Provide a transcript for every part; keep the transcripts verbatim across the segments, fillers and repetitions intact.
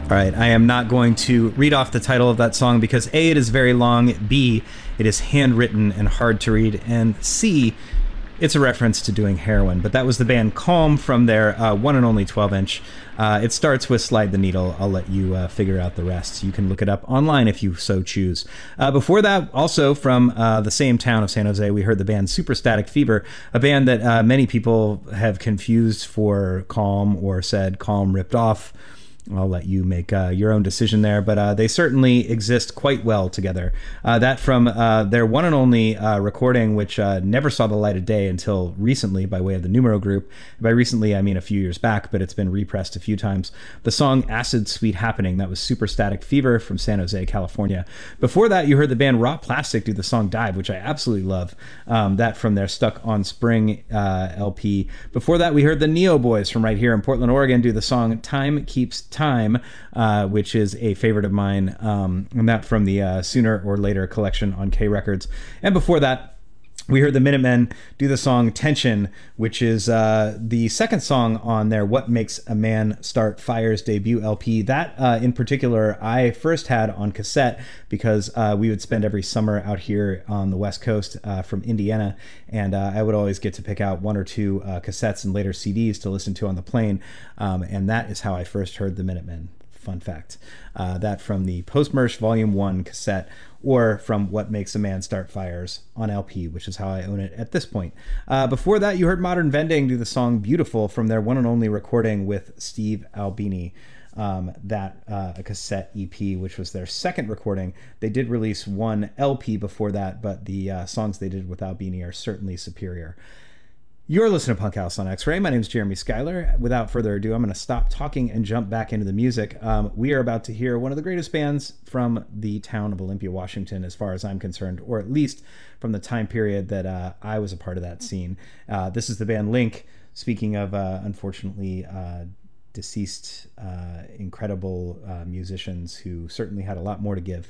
All right, I am not going to read off the title of that song because A, it is very long, B, it is handwritten and hard to read, and C, it's a reference to doing heroin. But that was the band Calm from their uh, one and only twelve inch. Uh, it starts with Slide the Needle. I'll let you uh, figure out the rest. You can look it up online if you so choose. Uh, before that, also from uh, the same town of San Jose, we heard the band Superstatic Fever, a band that uh, many people have confused for Calm or said Calm ripped off. I'll let you make uh, your own decision there, but uh, they certainly exist quite well together. Uh, that from uh, their one and only uh, recording, which uh, never saw the light of day until recently by way of the Numero Group. By recently, I mean a few years back, but it's been repressed a few times. The song Acid Sweet Happening, that was Superstatic Fever from San Jose, California. Before that, you heard the band Raw Plastic do the song Dive, which I absolutely love. Um, that from their Stuck on Spring uh, L P. Before that, we heard the Neo Boys from right here in Portland, Oregon do the song Time Keeps Time, uh, which is a favorite of mine, um, and that from the uh, Sooner or Later collection on K Records. And before that, we heard the Minutemen do the song Tension, which is uh, the second song on their What Makes a Man Start Fires debut L P. That, uh, in particular, I first had on cassette because uh, we would spend every summer out here on the West Coast uh, from Indiana, and uh, I would always get to pick out one or two uh, cassettes and later C Ds to listen to on the plane, um, and that is how I first heard the Minutemen. Fun fact. Uh, that from the Post-Mersh Volume one cassette, or from What Makes a Man Start Fires on L P, which is how I own it at this point. Uh, before that, you heard Modern Vending do the song Beautiful from their one and only recording with Steve Albini. Um, that uh, a cassette E P, which was their second recording. They did release one L P before that, but the uh, songs they did with Albini are certainly superior. You're listening to Punk House on X-Ray. My name is Jeremy Schuyler. Without further ado, I'm going to stop talking and jump back into the music. Um, we are about to hear one of the greatest bands from the town of Olympia, Washington, as far as I'm concerned, or at least from the time period that uh, I was a part of that scene. Uh, this is the band Link. Speaking of, uh, unfortunately, uh, deceased, uh, incredible uh, musicians who certainly had a lot more to give.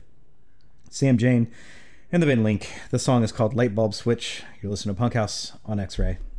Sam Jane and the band Link. The song is called Light Bulb Switch. You're listening to Punk House on X-Ray.